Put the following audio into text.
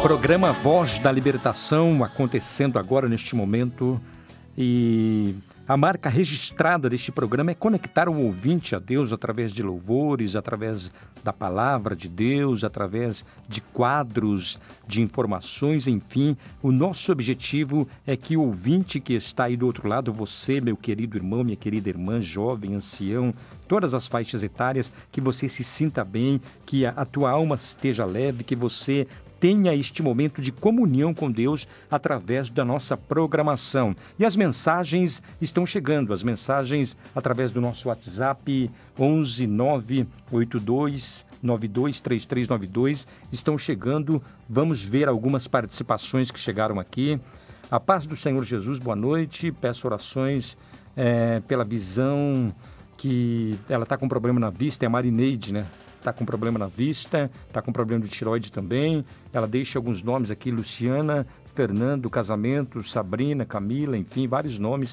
Programa Voz da Libertação acontecendo agora neste momento, e a marca registrada deste programa é conectar o ouvinte a Deus através de louvores, através da palavra de Deus, através de quadros, de informações, enfim. O nosso objetivo é que o ouvinte que está aí do outro lado, você, meu querido irmão, minha querida irmã, jovem, ancião, todas as faixas etárias, que você se sinta bem, que a tua alma esteja leve, que você tenha este momento de comunhão com Deus através da nossa programação. E as mensagens estão chegando, as mensagens através do nosso WhatsApp 11 982 923392 estão chegando. Vamos ver algumas participações que chegaram aqui. A paz do Senhor Jesus, boa noite. Peço orações pela visão, que ela está com problema na vista, é a Marineide, né? Está com problema na vista, está com problema de tireoide também. Ela deixa alguns nomes aqui: Luciana, Fernando, casamento, Sabrina, Camila, enfim, vários nomes